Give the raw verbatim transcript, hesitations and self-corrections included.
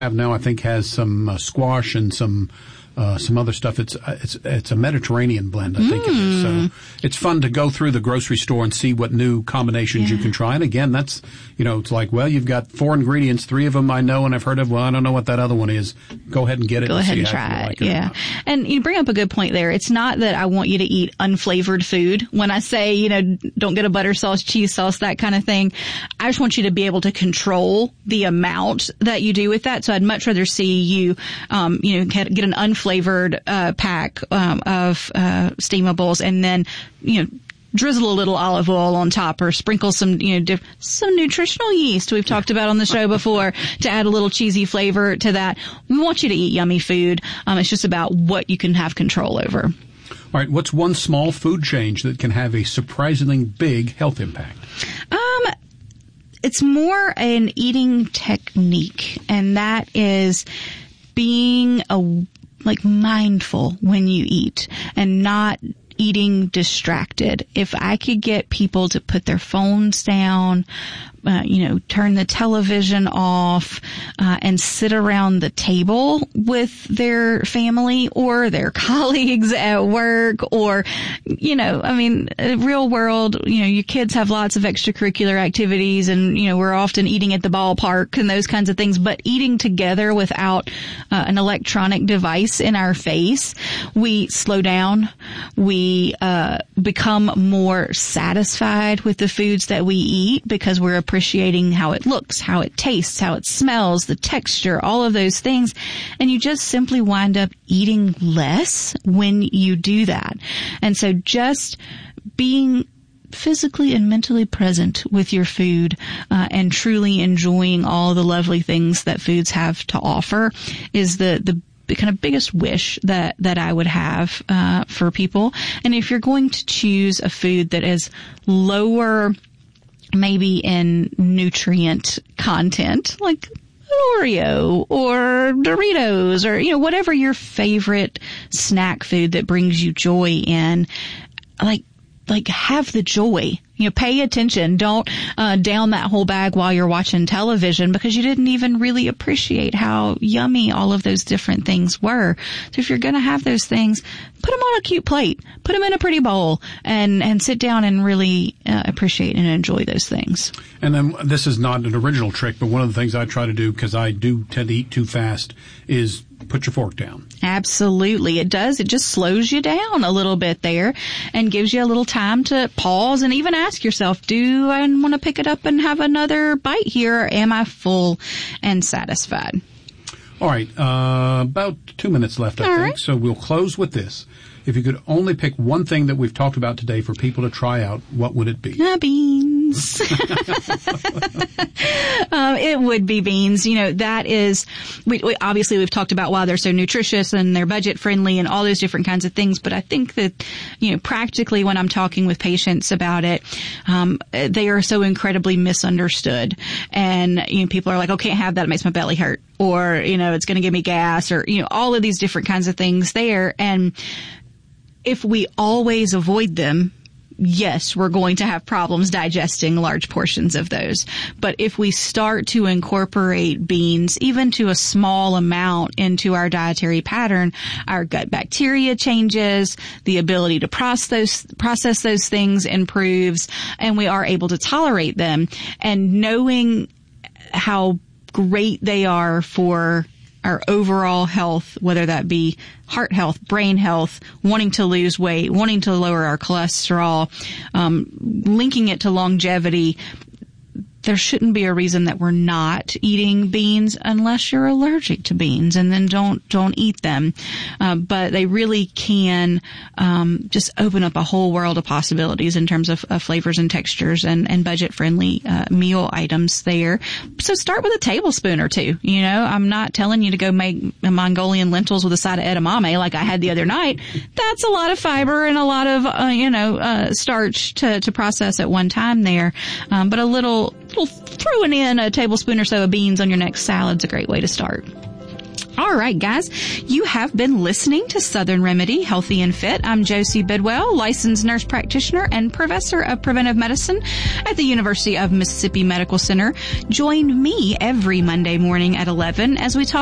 have now, I think, has some uh, squash and some uh, some other stuff. It's uh, it's it's a Mediterranean blend, I think mm. it is. So it's fun to go through the grocery store and see what new combinations yeah. you can try. And again, that's, you know, it's like, well, you've got four ingredients, three of them I know and I've heard of. Well, I don't know what that other one is. Go ahead and get it. Go and ahead see and how try you it. like it Yeah. And you bring up a good point there. It's not that I want you to eat unflavored food. When I say, you know, don't get a butter sauce, cheese sauce, that kind of thing, I just want you to be able to control the amount that you do with that. So I'd much rather see you, um, you know, get, get an unflavored, uh, pack, um, of, uh, steamables and then, you know, drizzle a little olive oil on top or sprinkle some, you know, diff- some nutritional yeast we've talked about on the show before to add a little cheesy flavor to that. We want you to eat yummy food. Um, it's just about what you can have control over. All right. What's one small food change that can have a surprisingly big health impact? Um, it's more an eating technique, and that is being a like mindful when you eat and not eating distracted. If I could get people to put their phones down, uh, you know, turn the television off, uh, and sit around the table with their family or their colleagues at work or, you know, I mean, real world, you know, your kids have lots of extracurricular activities and, you know, we're often eating at the ballpark and those kinds of things, but eating together without uh, an electronic device in our face, we slow down. We, uh, become more satisfied with the foods that we eat because we're appreciating how it looks, how it tastes, how it smells, the texture, all of those things. And you just simply wind up eating less when you do that. And so just being physically and mentally present with your food, uh, and truly enjoying all the lovely things that foods have to offer is the, the the kind of biggest wish that, that I would have, uh, for people. And if you're going to choose a food that is lower, maybe in nutrient content, like Oreo or Doritos or, you know, whatever your favorite snack food that brings you joy in, like, like have the joy. You know, pay attention. Don't uh, down that whole bag while you're watching television because you didn't even really appreciate how yummy all of those different things were. So if you're going to have those things, put them on a cute plate, put them in a pretty bowl, and and sit down and really uh, appreciate and enjoy those things. And then this is not an original trick, but one of the things I try to do because I do tend to eat too fast is put your fork down. Absolutely. It does. It just slows you down a little bit there and gives you a little time to pause and even ask yourself, do I want to pick it up and have another bite here, or am I full and satisfied? All right. Uh, about two minutes left, I All think. right. So we'll close with this. If you could only pick one thing that we've talked about today for people to try out, what would it be? Uh, beans. um, it would be beans. You know, that is, we, we, obviously we've talked about why they're so nutritious and they're budget friendly and all those different kinds of things. But I think that, you know, practically when I'm talking with patients about it, um, they are so incredibly misunderstood. And, you know, people are like, oh, can't have that. It makes my belly hurt. Or, you know, it's going to give me gas or, you know, all of these different kinds of things there. And if we always avoid them, yes, we're going to have problems digesting large portions of those. But if we start to incorporate beans, even to a small amount into our dietary pattern, our gut bacteria changes, the ability to process those, process those things improves, and we are able to tolerate them. And knowing how great they are for our overall health, whether that be heart health, brain health, wanting to lose weight, wanting to lower our cholesterol, um, linking it to longevity, there shouldn't be a reason that we're not eating beans unless you're allergic to beans, and then don't don't eat them. Uh, but they really can um, just open up a whole world of possibilities in terms of, of flavors and textures and, and budget-friendly uh, meal items there. So start with a tablespoon or two. You know, I'm not telling you to go make Mongolian lentils with a side of edamame like I had the other night. That's a lot of fiber and a lot of uh, you know uh, starch to to process at one time there. Um, but a little. Little throwing in a tablespoon or so of beans on your next salad's a great way to start. All right, guys, you have been listening to Southern Remedy, Healthy and Fit. I'm Josie Bidwell, licensed nurse practitioner and professor of preventive medicine at the University of Mississippi Medical Center. Join me every Monday morning at eleven as we talk